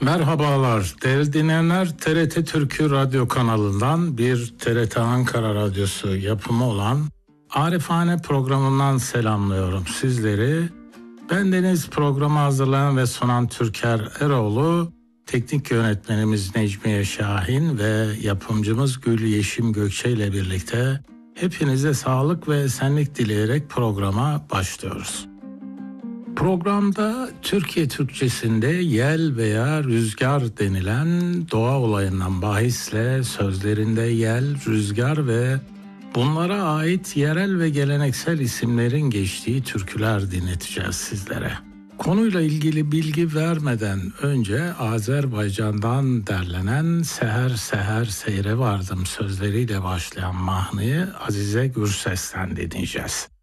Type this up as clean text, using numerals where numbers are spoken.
Merhabalar değerli dinleyenler, TRT Türkü Radyo kanalından bir TRT Ankara Radyosu yapımı olan Arifane programından selamlıyorum sizleri. Bendeniz programı hazırlayan ve sunan Türker Eroğlu, teknik yönetmenimiz Necmiye Şahin ve yapımcımız Gül Yeşim Gökçe ile birlikte hepinize sağlık ve esenlik dileyerek programa başlıyoruz. Programda Türkiye Türkçesinde yel veya rüzgar denilen doğa olayından bahisle sözlerinde yel, rüzgar ve bunlara ait yerel ve geleneksel isimlerin geçtiği türküler dinleteceğiz sizlere. Konuyla ilgili bilgi vermeden önce Azerbaycan'dan derlenen Seher Seher Seyre Vardım sözleriyle başlayan mahnıyı Azize Gürses'ten dinleyeceğiz.